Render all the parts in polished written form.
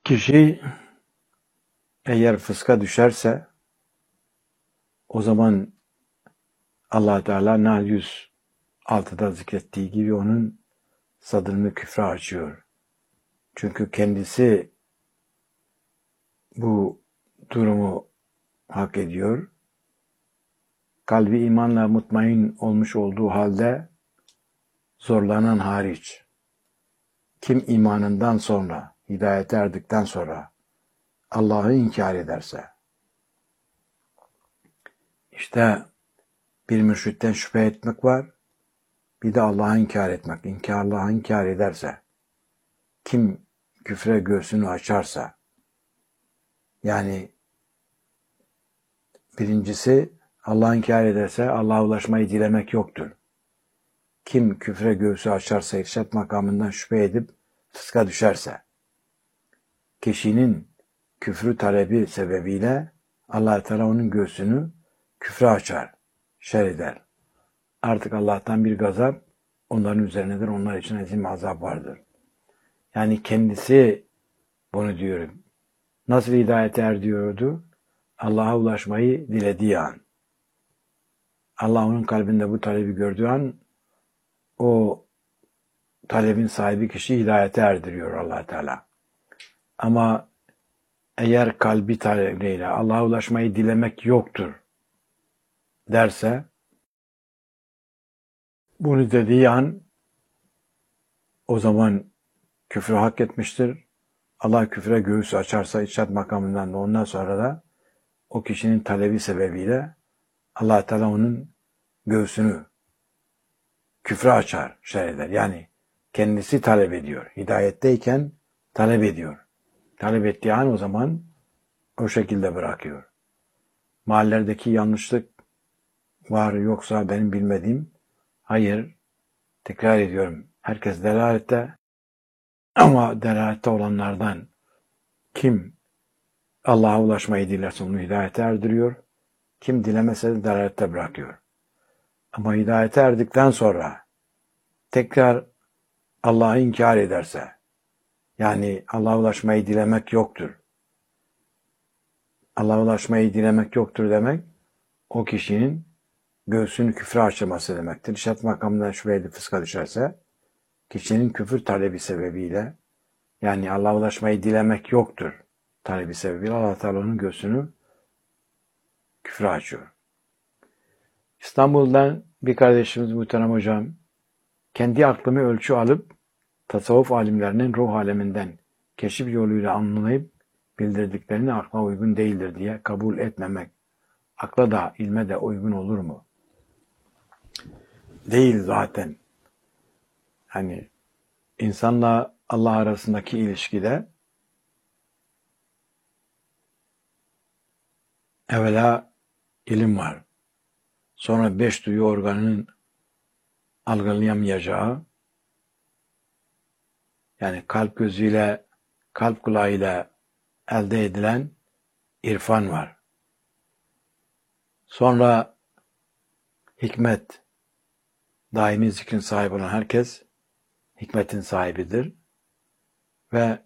Kişi eğer fıska düşerse o zaman Allah Teala Nahl 106'da zikrettiği gibi onun sadrını küfre açıyor. Çünkü kendisi bu durumu hak ediyor. Kalbi imanla mutmain olmuş olduğu halde zorlanan hariç, kim imanından sonra, hidayete erdikten sonra Allah'ı inkar ederse, işte bir mürşitten şüphe etmek var, bir de Allah'ı inkar etmek. Allah'ı inkar ederse, kim küfre göğsünü açarsa, yani birincisi Allah'ı inkar ederse Allah'a ulaşmayı dilemek yoktur. Kim küfre göğsü açarsa, irşad makamından şüphe edip fıska düşerse, kişinin küfrü talebi sebebiyle Allah Teala onun göğsünü küfre açar, şer eder. Artık Allah'tan bir gazap onların üzerinedir. Onlar için ezim azap vardır. Yani kendisi bunu diyor. Nasıl hidayete erdiyordu? Allah'a ulaşmayı dilediği an. Allah onun kalbinde bu talebi gördüğü an o talebin sahibi kişi hidayete erdiriyor Allah Teala. Ama eğer kalbi talebiyle Allah'a ulaşmayı dilemek yoktur derse, bunu dediği an o zaman küfrü hak etmiştir. Allah küfre göğüs açarsa irşad makamından da ondan sonra da o kişinin talebi sebebiyle Allah Teala onun göğsünü küfre açar, şer eder. Yani kendisi talep ediyor. Hidayetteyken talep ediyor. Talep ettiği an o zaman o şekilde bırakıyor. Mahallelerdeki yanlışlık var yoksa benim bilmediğim, hayır, tekrar ediyorum. Herkes delalette ama delalette olanlardan kim Allah'a ulaşmayı dilerse onu hidayete erdiriyor. Kim dilemese de delalette bırakıyor. Ama hidayete erdikten sonra tekrar Allah'ı inkar ederse, yani Allah'a ulaşmayı dilemek yoktur. Allah'a ulaşmayı dilemek yoktur demek, o kişinin göğsünü küfre açması demektir. İrşad makamından şüphe edip fıska düşerse, kişinin küfür talebi sebebiyle, yani Allah'a ulaşmayı dilemek yoktur talebi sebebiyle Allah Teala'nın göğsünü küfre açıyor. İstanbul'dan bir kardeşimiz muhterem hocam, kendi aklımı ölçü alıp tasavvuf alimlerinin ruh aleminden keşif yoluyla anlayıp bildirdiklerini akla uygun değildir diye kabul etmemek, akla da ilme de uygun olur mu? Değil zaten. Hani insanla Allah arasındaki ilişkide evvela ilim var. Sonra 5 duyu organının algılayamayacağı, yani kalp gözüyle, kalp kulağıyla elde edilen irfan var. Sonra hikmet, daimi zikrin sahibi olan herkes hikmetin sahibidir. Ve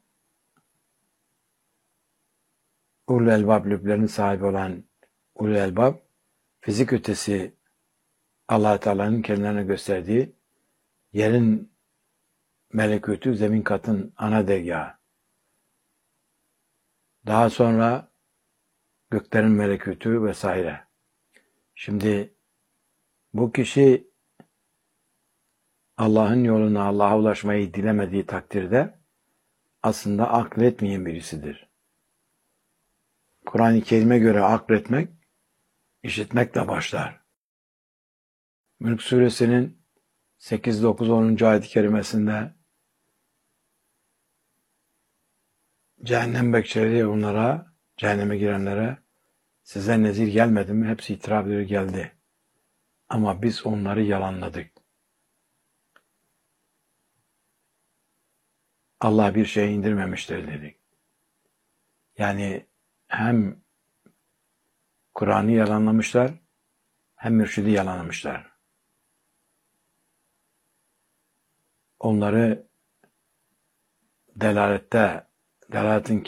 ulul elbab lüblerinin sahibi olan ulul elbab, fizik ötesi Allah Teala'nın kendilerine gösterdiği yerin melekûtü, zemin katın ana dergahı. Daha sonra göklerin melekûtü vesaire. Şimdi bu kişi Allah'ın yoluna, Allah'a ulaşmayı dilemediği takdirde aslında akletmeyen birisidir. Kur'an-ı Kerim'e göre akletmek, işitmekle başlar. Mülk Suresinin 8, 9, 10. ayet-i kerimesinde cehennem bekçileri onlara, cehenneme girenlere, size nezir gelmedi mi? Hepsi itiraf ediyor, geldi. Ama biz onları yalanladık. Allah bir şey indirmemiştir dedik. Yani hem Kur'an'ı yalanlamışlar, hem mürşidi yalanlamışlar. Onları delaletin